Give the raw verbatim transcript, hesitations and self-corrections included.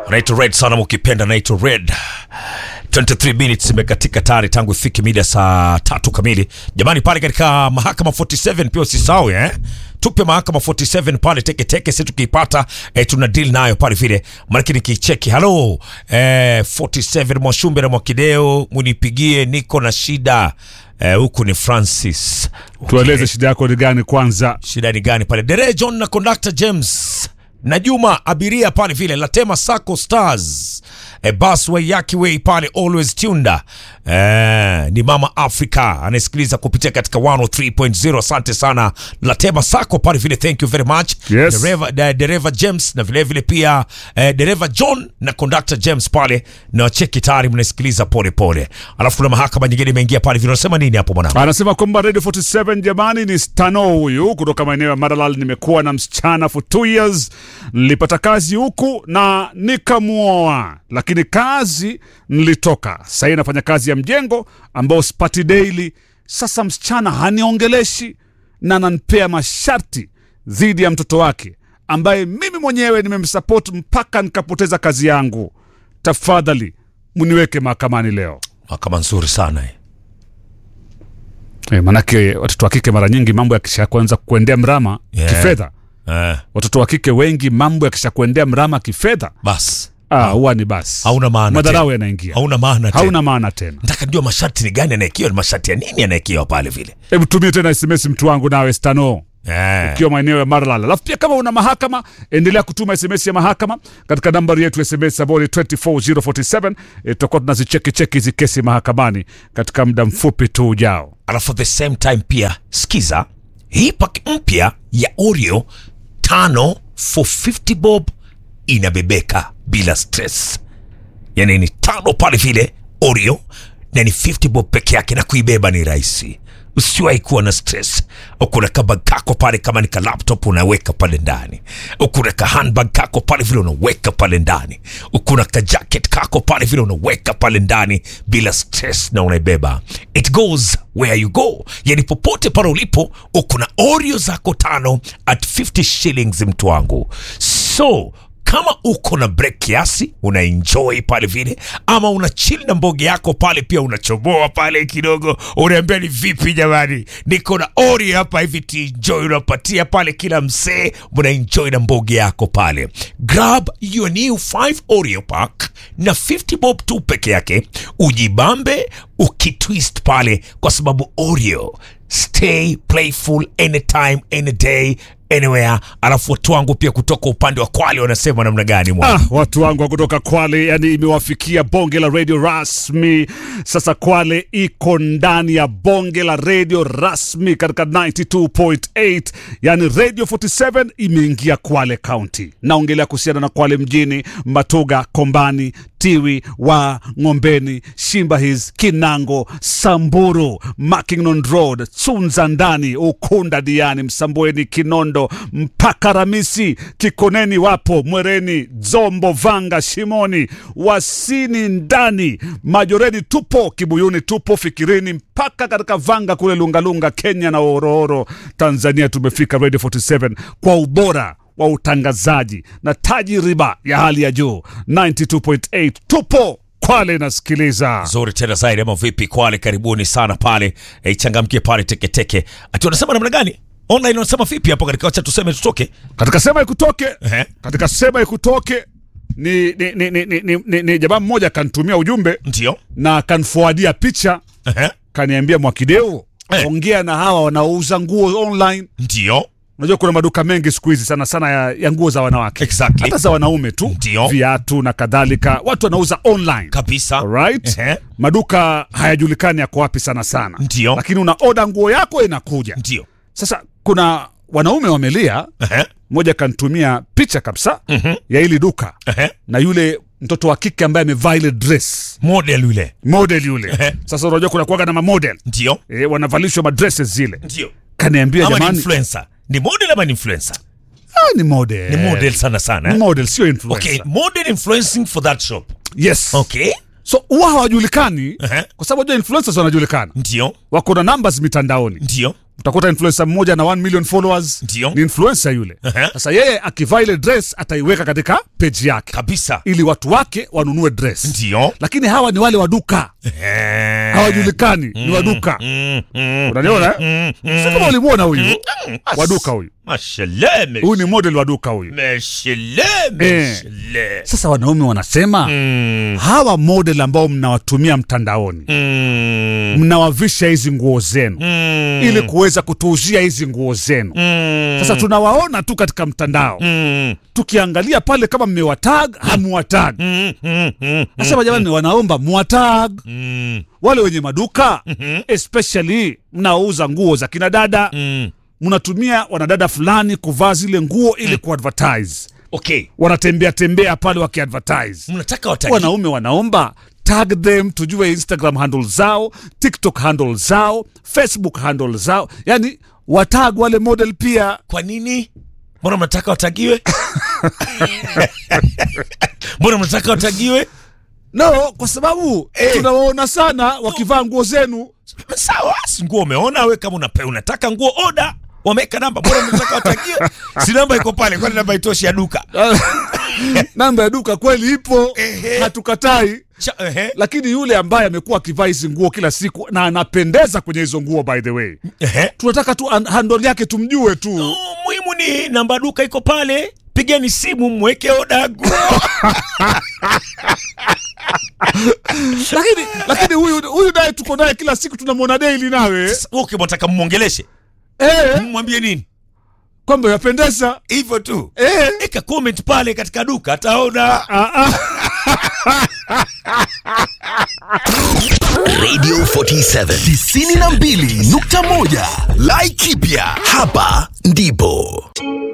Naitwa Red sana mkipenda, naitwa Red. twenty-three minutes imekatika tayari tangu ifike mida saa tatu kamili. Jamani pale katika mahakama forty-seven pia usisahau eh. Tupe mahakama forty-seven pale teke teke, sisi tukipata eh, tuna deal nayo pale vile. Maana nikicheki hello eh forty-seven Mwashumbe na Mwakideo munipigie, niko na shida. Eh, huku ni Francis. Okay. Tueleze shida yako ni gani kwanza? Shida ni gani pale? Dere John na conductor James na Juma abiria pale vile Latema Sacco Stars e busway yaki way pale always tuned. Eh, ni Mama Africa anasikiliza kupitia katika one oh three point zero. Asante sana Latema Sacco pale vile, thank you very much. Yes. Dereva de, dereva James na vile vile pia eh, dereva John na conductor James pale na cheki tayari mnasikiliza pole pole. Alafu kuna mahakama nyingine imeingia pale vile, unasema nini hapo mwanangu? Anasema kwamba Radio forty-seven jamani ni Stano huyu kutoka maeneo ya Maralal. Nimekuwa na msichana for two years. Nilipata kazi huku na nikamuoa, lakini kazi nilitoka. Sasa nafanya kazi ya mjengo ambao sipati daily. Sasa msichana haniongeleshi na ananipea masharti dhidi ya mtoto wake ambaye mimi mwenyewe nimemsupport mpaka nikapoteza kazi yangu. Tafadhali muniweke mahakamani leo. Mahakama nzuri sana eh. Eh, manake watoto wa kike mara nyingi mambo yakisha kwanza kuendea mrama yeah. kifedha. Eh. Watoto wa kike wengi mambo yakisha kuendea mrama kifedha. Bas. Ah, huwa ni basi. Hauna maana. Madharau yanaingia. Hauna maana tena. Hauna maana tena. Nataka ndio masharti ni gani yanaekiwa, ni masharti ya nini yanaekiwa pale vile. Hebu tumie tena S M S mtu wangu nawe Stano. Eh. Ukiwa maeneo ya Maralal. Alafu pia kama una mahakama, endelea kutuma S M S ya mahakama katika nambari yetu S M S saburi two four zero four seven. E, tutakuwa tunazicheki cheki hizi kesi mahakamani katika muda mfupi tu ujao. Alafu the same time pia sikiza hii pack mpya ya Oreo tano for fifty bob inabebeka bila stress. Yani ni tano pale vile Oreo na ni fifty bob peke yake na kuibeba ni rahisi. Usiwahi kuwa na stress. Ukuna kabag kako pale kama ni ka laptop unaweka pale ndani. Ukuna ka handbag kako pale vile unaweka pale ndani. Ukuna ka jacket kako pale vile unaweka pale ndani bila stress na unaibeba. It goes where you go. Yani popote pale ulipo ukuna Oreo zako tano at fifty shillings mtu wangu. So kama uko na break kiasi una enjoy pale vile, ama una chill na mboge yako pale pia unachoboa pale kidogo, unaambia ni vipi jamani, niko na Oreo hapa hivi ti enjoy, unapatia pale kila msee, mna enjoy na mboge yako pale. Grab your new five Oreo pack na fifty bob tu peke yake, ujibambe ukitwist pale, kwa sababu Oreo stay playful anytime any day anywhere. Alafu watu wangu pia kutoka upande wa Kwale wanasema namna gani mwana? Ah, watu wangu wa kutoka Kwale, yani imewafikia bonge la radio rasmi. Sasa Kwale iko ndani ya bonge la radio rasmi katika ninety-two point eight. Yani Radio forty-seven imeingia Kwale County. Naongelea kuhusiana na Kwale mjini, Matuga, Kombani, Tiwi, wa Ngombeni, Shimba Hills, Kinango, Samburu, Mackinnon Road, Tsunza ndani, Ukunda Diani, Msambweni, Kinondo, mpaka Ramisi, Kikoneni wapo, Mwereni, Zombo, Vanga, Shimoni, Wasini ndani, Majoreni tupo, Kibuyuni tupo, Fikirini mpaka katika Vanga kule Lungalunga, Kenya na Orooro, Tanzania. Tumefika Radio forty-seven kwa ubora wa utangazaji na tajiriba ya hali ya juu. ninety-two point eight tupo Kwale nasikiliza. Zuri tena zaidi ama vipi Kwale, karibuni sana pale. E, changamkie pale teke teke. Ati wanasema namna gani? Online wanasema vipi hapo katika wacha tuseme tutoke? Katika sema ikutoke. Uh-huh. Katika sema ikutoke ni ni ni ni ni, ni, ni, ni jamaa mmoja kanitumia ujumbe. Ndio. Na kanforwardia picha. Uh-huh. Kaniambia Mwakideo, hey, ongea na hawa wanaouza nguo online. Ndio. Unajua kuna maduka mengi siku hizi sana sana ya, ya nguo za wanawake. Exactly. Hata za wanaume tu. Ndio. Viatu na kadhalika. Watu wanauza online. Kabisa. Alright? Uh-huh. Maduka hayajulikani yako wapi sana sana. Ndio. Lakini una order nguo yako inakuja. Ndio. Sasa kuna wanaume wamelia. Uh-huh. Mmoja kanitumia picha kabisa uh-huh, ya ili duka. Uh-huh. Na yule mtoto wa kike ambaye amevaa ile dress. Model yule. Model yule. Uh-huh. Sasa unajua kuna kuwaga na ma model. Ndio. Eh, wanavalishwa ma dresses zile. Ndio. Kaniambia ama jamani. Ni influencer. Ni model ama ni influencer? Ah, ni model. Ni model sana sana. Ni model, sio influencer. Okay, model influencing for that shop. Yes. Okay. So huwa hawajulikani. Uh-huh. Kwa sababu wajua influencers wanajulikana. Ndio. Wako na numbers mitandaoni. Ndio. Utakuta influencer mmoja na one million followers. Ndio. Ni influencer yule. Uh-huh. Sasa yeye akivaa ile dress ataiweka katika page yake kabisa, ili watu wake wanunue dress. Ndio. Lakini hawa ni wale waduka. Hawajulikani, ni waduka. Mm, mm, Unaniona? mm, mm, Sio kama ulimuona huyu. mm, Waduka huyu. Mashallah. Huyu ni model waduka huyu. Mashallah. Mashallah. Sasa wanaume wanasema Mm. hawa model ambao mnawatumia mtandaoni, Mm. mnawavisha hizi nguo zenu Mm. ili kuweza kutuuzia hizi nguo zenu. Mm. Sasa tunawaona tu katika mtandao. Mm. Tukiangalia pale kama mmewatag, hamuwatag. Mm. Mm. Mm. Sasa jamani, wanaomba muwatag. Mm. Wale wenye maduka, Mhm. especially mnaouza nguo za kina dada, Mm. mnatumia wanadada fulani kuvaa zile nguo ili kuadvertise. Okay. Wanatembea tembea pale wakiadvertise. Mnataka watagi. Wanaume wanaomba tag them, tujue Instagram handle zao, TikTok handle zao, Facebook handle zao. Yani watag wale model pia. Kwa nini? Mbona mnataka watagiwe? Mbona mnataka watagiwe? No, kwa sababu Eh. tunawaona sana wakivaa nguo zenu. Sawa, si nguo umeona wewe, kama unape, unataka nguo order, wameka namba. Mbona mnataka watagiwe? Si namba iko pale, kwani namba itoshi ya duka? Namba ya duka kweli ipo, Ehe. hatukatai. Cha, ehe. Lakini yule ambaye amekuwa akivaa hizi nguo kila siku na anapendeza kwenye hizo nguo, by the way, Ehe. tunataka tu an- handle yake tumjue tu. Oh, muhimu ni namba duka iko pale. Pigeni simu mweke order nguo. lakini lakini huyu huyu naye tuko naye kila siku, tunamwona daily nawe. Sasa, okay, mtaka mmongeleshe. Eh, Mwambie nini? kwamba yapendeza. Hivyo tu. Eh. Eka comment pale katika duka ataona. Ah, ah. Radio forty-seven tisini na mbili nukta moja Laikipia, hapa ndipo.